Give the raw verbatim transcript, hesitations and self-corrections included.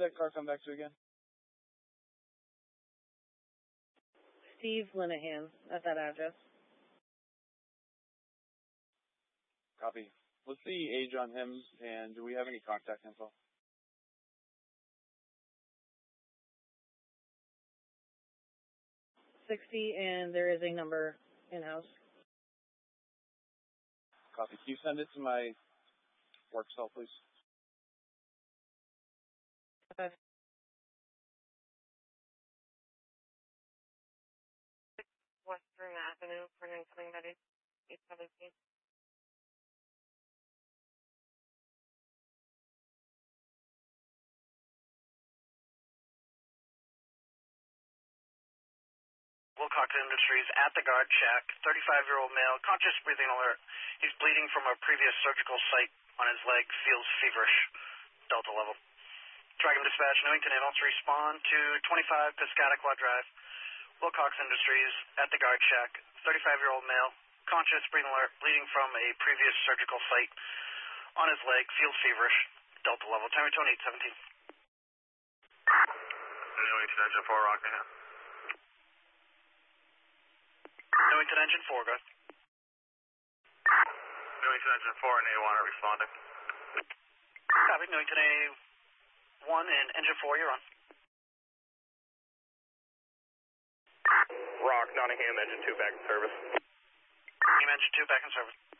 that car come back to again? Steve Linehan at that address. Copy. What's the age on him, and do we have any contact info? sixty, and there is a number in-house. Copy. Can you send it to my work cell, please? Okay. Western Avenue for nine something that is eight seventeen. Wilcox Industries at the guard shack, thirty-five-year-old male, conscious breathing alert. He's bleeding from a previous surgical site on his leg, feels feverish, Delta level. Dragon Dispatch, Newington ambulance, respond to twenty-five Piscataqua Drive. Wilcox Industries at the guard shack, thirty-five-year-old male, conscious breathing alert, bleeding from a previous surgical site on his leg, feels feverish, Delta level. Time tone eight seventeen. Newington Engine four, Rockingham. Newington Engine four, go ahead. Newington Engine four and A one are responding. Copy, Newington A one and Engine four, you're on. Rock, Nottingham Engine two back in service. Nottingham Engine two back in service.